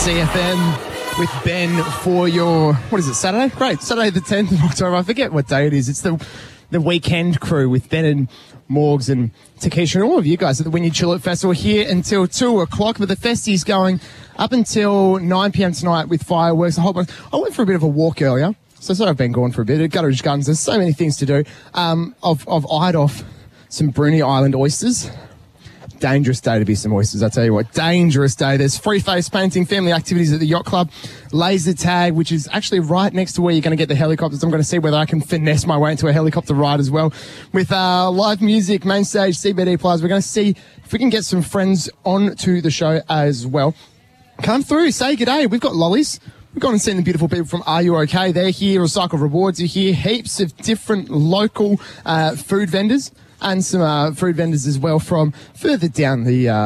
CFM with Ben for your, what is it, Saturday? Great, Saturday the 10th of October. I forget what day it is. It's the weekend crew with Ben and Morgs and Takesha and all of you guys at the Wynyard Tulip Festival here until 2 o'clock. But the festie's going up until 9 p.m. tonight with fireworks. A whole bunch. I went for a bit of a walk earlier, so sorry I've been gone for a bit. At Gutteridge Gardens, there's so many things to do. I've eyed off some Bruny Island oysters. Dangerous day to be some oysters, I tell you what. Dangerous day. There's free face painting, family activities at the Yacht Club, laser tag, which is actually right next to where you're going to get the helicopters. I'm going to see whether I can finesse my way into a helicopter ride as well. With live music, main stage, CBD Plaza. We're going to see if we can get some friends onto the show as well. Come through, say g'day. We've got lollies. We've gone and seen the beautiful people from Are You OK? They're here. Recycle Rewards are here. Heaps of different local food vendors. And some food vendors as well from further down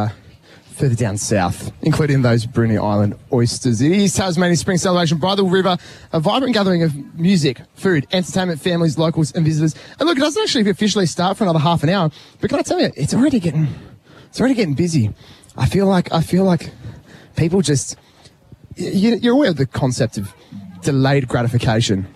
south, including those Bruny Island oysters. It is Tasmania Spring Celebration by the River, a vibrant gathering of music, food, entertainment, families, locals and visitors. And look, it doesn't actually officially start for another half an hour, but can I tell you, it's already getting busy. I feel like people just, you're aware of the concept of delayed gratification.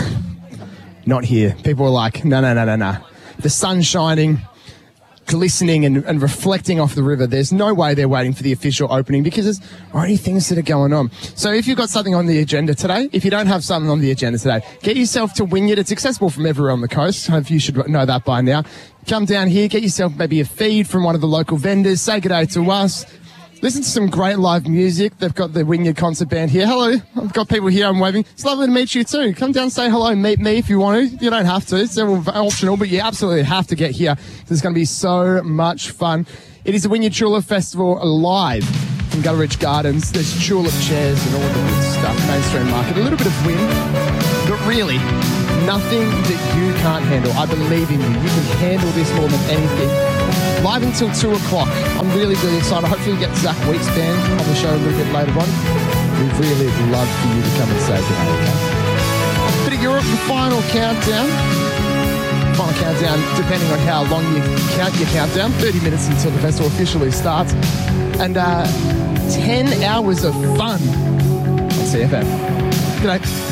Not here. People are like, no. The sun's shining, glistening and reflecting off the river. There's no way they're waiting for the official opening because there's already things that are going on. So if you've got something on the agenda today, if you don't have something on the agenda today, get yourself to Wynyard. It's accessible from everywhere on the coast. I hope you should know that by now. Come down here, get yourself maybe a feed from one of the local vendors, say good day to us. Listen to some great live music. They've got the Wynyard Concert Band here. Hello. I've got people here. I'm waving. It's lovely to meet you too. Come down and say hello and meet me if you want to. You don't have to. It's optional, but you absolutely have to get here. There's going to be so much fun. It is the Wynyard Tulip Festival live from Gutteridge Gardens. There's tulip chairs and all the good stuff. Mainstream market. A little bit of wind, but really nothing that you can't handle. I believe in you. You can handle this more than anything. Live until 2 o'clock. I'm really, really excited. Hopefully we get Zach Weeks band on the show a little bit later on. We'd really love for you to come and say good day, okay? Bit of Europe, the final countdown. Final countdown, depending on how long you count your countdown. 30 minutes until the festival officially starts. And 10 hours of fun on CFM. Good day.